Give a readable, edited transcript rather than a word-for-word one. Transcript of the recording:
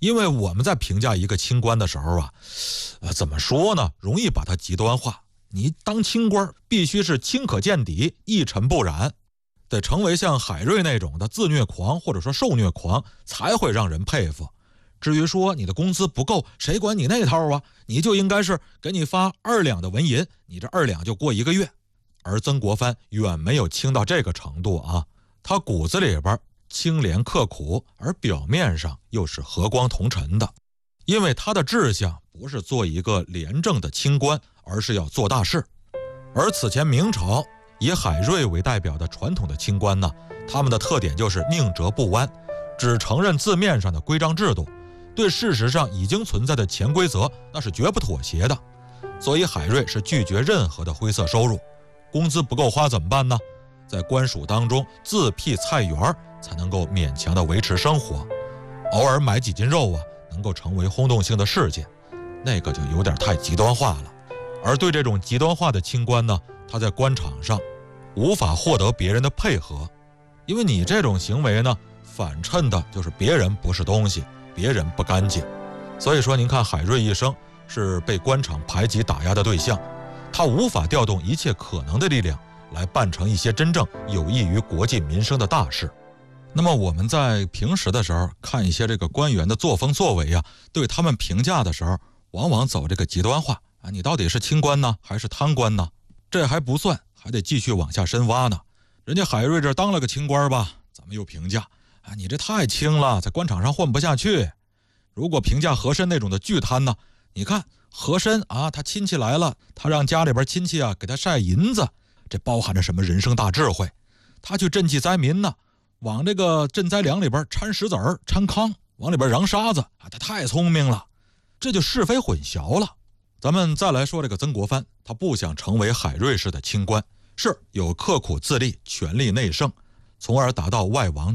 因为我们在评价一个清官的时候啊，怎么说呢，容易把它极端化。你当清官必须是清可见底，一尘不染，得成为像海瑞那种的自虐狂或者说受虐狂，才会让人佩服。至于说你的工资不够，谁管你那套啊？你就应该是给你发2两的文银，你这2两就过1个月。而曾国藩远没有清到这个程度啊，他骨子里边清廉刻苦，而表面上又是和光同尘的。因为他的志向不是做一个廉政的清官，而是要做大事。而此前明朝以海瑞为代表的传统的清官呢，他们的特点就是宁折不弯，只承认字面上的规章制度，对事实上已经存在的潜规则那是绝不妥协的。所以海瑞是拒绝任何的灰色收入。工资不够花怎么办呢？在官署当中自辟菜园才能够勉强的维持生活，偶尔买几斤肉啊，能够成为轰动性的事件，那个就有点太极端化了。而对这种极端化的清官呢，他在官场上无法获得别人的配合，因为你这种行为呢，反衬的就是别人不是东西，别人不干净。所以说您看海瑞一生是被官场排挤打压的对象，他无法调动一切可能的力量来办成一些真正有益于国计民生的大事。那么我们在平时的时候看一些这个官员的作风作为啊，对他们评价的时候往往走这个极端化啊，你到底是清官呢还是贪官呢？这还不算，还得继续往下深挖呢。人家海瑞这当了个清官吧，咱们又评价啊，你这太轻了，在官场上混不下去。如果评价和珅那种的巨贪呢，你看和珅啊，他亲戚来了，他让家里边亲戚啊给他晒银子，这包含着什么人生大智慧？他去赈济灾民呢，往这个赈灾粮里边掺石子儿、掺糠，往里边瓤沙子啊，他太聪明了，这就是非混淆了。咱们再来说这个曾国藩，他不想成为海瑞式的清官，是有刻苦自立、权力内圣，从而达到外王